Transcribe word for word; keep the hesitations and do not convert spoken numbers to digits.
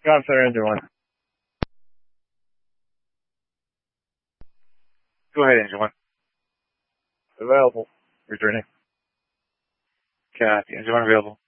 Go center engine one. Go ahead, engine one. Available. Returning. Copy. Engine one available.